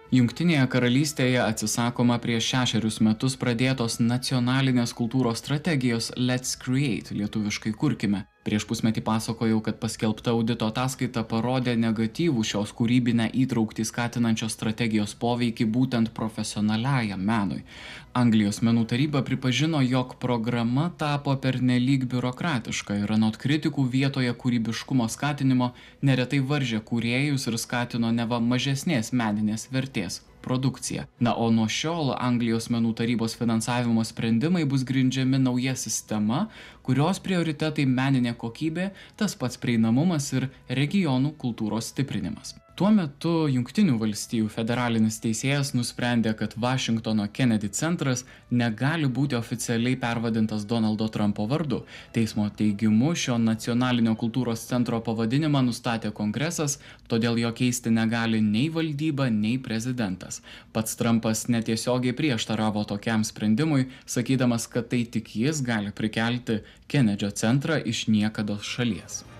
Jungtinėje karalystėje atsisakoma prieš 6 metus pradėtos nacionalinės kultūros strategijos Let's Create, lietuviškai kurkime. Prieš pusmetį pasakojau, kad paskelbta audito ataskaita parodė negatyvų šios kūrybinę įtrauktį skatinančios strategijos poveikį būtent profesionaliajam menui. Anglijos menų taryba pripažino, jog programa tapo pernelyg biurokratiška ir anot kritikų vietoje kūrybiškumo skatinimo neretai varžė kūrėjus ir skatino neva mažesnės meninės vertės produkciją. Na, o nuo šiol Anglijos menų tarybos finansavimo sprendimai bus grindžiami nauja sistema, kurios prioritetai meninė kokybė, tas pats prieinamumas ir regionų kultūros stiprinimas. Tuo metu Jungtinių valstijų federalinis teisėjas nusprendė, kad Vašingtono Kennedy centras negali būti oficialiai pervadintas Donaldo Trumpo vardu. Teismo teigimu šio nacionalinio kultūros centro pavadinimą nustatė kongresas, todėl jo keisti negali nei valdyba, nei prezidentas. Pats Trumpas netiesiogiai prieštaravo tokiam sprendimui, sakydamas, kad tai tik jis gali prikelti Kennedyo centrą iš niekados šalies.